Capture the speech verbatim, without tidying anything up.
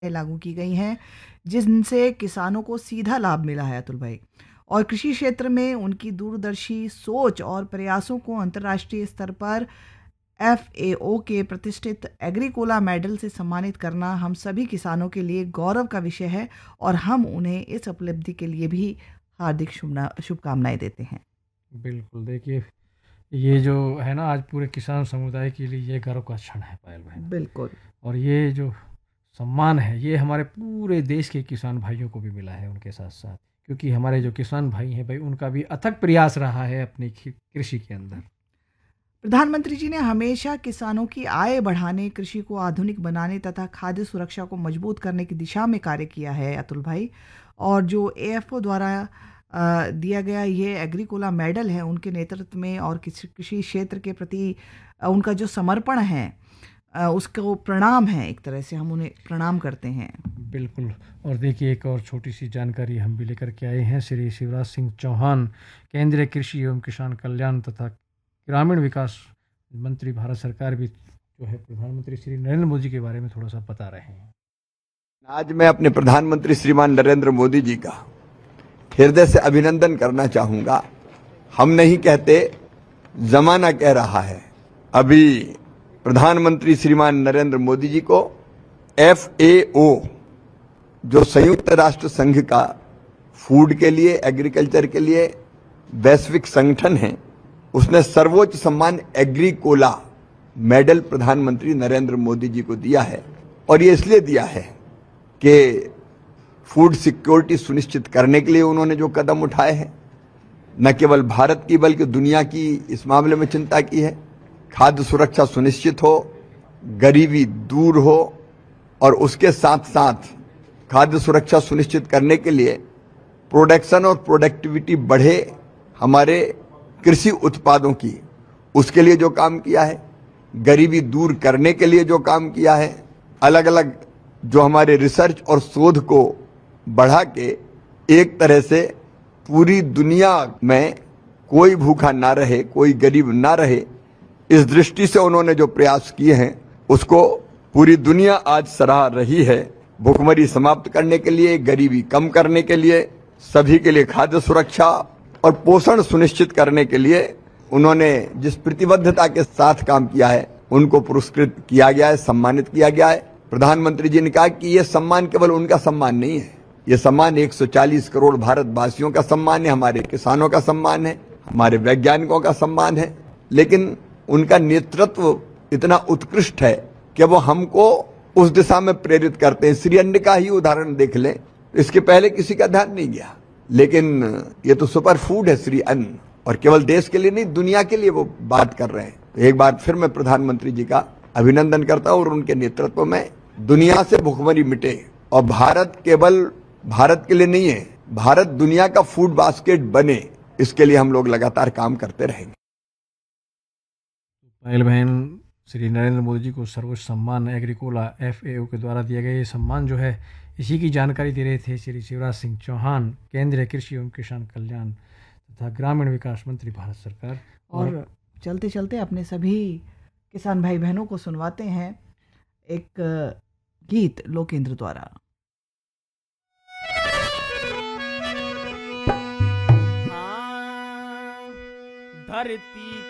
लागू की गई हैं जिनसे किसानों को सीधा लाभ मिला है अतुल भाई। और कृषि क्षेत्र में उनकी दूरदर्शी सोच और प्रयासों को अंतर्राष्ट्रीय स्तर पर एफ ए ओ के प्रतिष्ठित एग्रीकोला मेडल से सम्मानित करना हम सभी किसानों के लिए गौरव का विषय है और हम उन्हें इस उपलब्धि के लिए भी हार्दिक शुभकामनाएं देते हैं। बिल्कुल, देखिए ये जो है ना, आज पूरे किसान समुदाय के लिए ये गर्व का क्षण है पायल बहन। बिल्कुल। और ये जो सम्मान है ये हमारे पूरे देश के किसान भाइयों को भी मिला है उनके साथ साथ, क्योंकि हमारे जो किसान भाई हैं भाई, उनका भी अथक प्रयास रहा है अपनी कृषि के अंदर। प्रधानमंत्री जी ने हमेशा किसानों की आय बढ़ाने, कृषि को आधुनिक बनाने तथा खाद्य सुरक्षा को मजबूत करने की दिशा में कार्य किया है अतुल भाई। और जो ए एफ ओ द्वारा दिया गया ये एग्रीकोला मेडल है, उनके नेतृत्व में और कृषि क्षेत्र के प्रति उनका जो समर्पण है उसको प्रणाम है, एक तरह से हम उन्हें प्रणाम करते हैं। बिल्कुल। और देखिए एक और छोटी सी जानकारी हम भी लेकर के आए हैं। श्री शिवराज सिंह चौहान केंद्रीय कृषि एवं किसान कल्याण तथा ग्रामीण विकास मंत्री भारत सरकार भी जो है प्रधानमंत्री श्री नरेंद्र मोदी के बारे में थोड़ा सा बता रहे हैं। आज मैं अपने प्रधानमंत्री श्रीमान नरेंद्र मोदी जी का हृदय से अभिनंदन करना चाहूंगा। हम नहीं कहते, जमाना कह रहा है। अभी प्रधानमंत्री श्रीमान नरेंद्र मोदी जी को एफ ए ओ जो संयुक्त राष्ट्र संघ का फूड के लिए, एग्रीकल्चर के लिए वैश्विक संगठन है, उसने सर्वोच्च सम्मान एग्रीकोला मेडल प्रधानमंत्री नरेंद्र मोदी जी को दिया है। और ये इसलिए दिया है कि फूड सिक्योरिटी सुनिश्चित करने के लिए उन्होंने जो कदम उठाए हैं, न केवल भारत की बल्कि दुनिया की इस मामले में चिंता की है। खाद्य सुरक्षा सुनिश्चित हो, गरीबी दूर हो और उसके साथ साथ खाद्य सुरक्षा सुनिश्चित करने के लिए प्रोडक्शन और प्रोडक्टिविटी बढ़े हमारे कृषि उत्पादों की, उसके लिए जो काम किया है, गरीबी दूर करने के लिए जो काम किया है, अलग अलग जो हमारे रिसर्च और शोध को बढ़ा के एक तरह से पूरी दुनिया में कोई भूखा ना रहे, कोई गरीब ना रहे, इस दृष्टि से उन्होंने जो प्रयास किए हैं उसको पूरी दुनिया आज सराह रही है। भूखमरी समाप्त करने के लिए, गरीबी कम करने के लिए, सभी के लिए खाद्य सुरक्षा और पोषण सुनिश्चित करने के लिए उन्होंने जिस प्रतिबद्धता के साथ काम किया है उनको पुरस्कृत किया गया है, सम्मानित किया गया है। प्रधानमंत्री जी ने कहा कि यह सम्मान केवल उनका सम्मान नहीं है, यह सम्मान एक सौ चालीस करोड़ भारतवासियों का सम्मान है, हमारे किसानों का सम्मान है, हमारे वैज्ञानिकों का सम्मान है। लेकिन उनका नेतृत्व इतना उत्कृष्ट है कि वो हमको उस दिशा में प्रेरित करते हैं। श्री अन्न का ही उदाहरण देख लें, इसके पहले किसी का ध्यान नहीं गया, लेकिन ये तो सुपर फूड है श्री अन्न, और केवल देश के लिए नहीं दुनिया के लिए वो बात कर रहे हैं। तो एक बार फिर मैं प्रधानमंत्री जी का अभिनंदन करता हूं और उनके नेतृत्व में दुनिया से भुखमरी मिटे। और भारत केवल भारत के लिए नहीं है, भारत दुनिया का फूड बास्केट बने, इसके लिए हम लोग लगातार काम करते रहेंगे। पायल बहन, श्री नरेंद्र मोदी जी को सर्वोच्च सम्मान एग्रीकोला एफ ए ओ के द्वारा दिया गया ये सम्मान जो है, इसी की जानकारी दे रहे थे श्री शिवराज सिंह चौहान केंद्रीय कृषि एवं किसान कल्याण तथा ग्रामीण विकास मंत्री भारत सरकार। और, और चलते चलते अपने सभी किसान भाई बहनों को सुनवाते हैं एक गीत लोकेंद्र द्वारा। धरती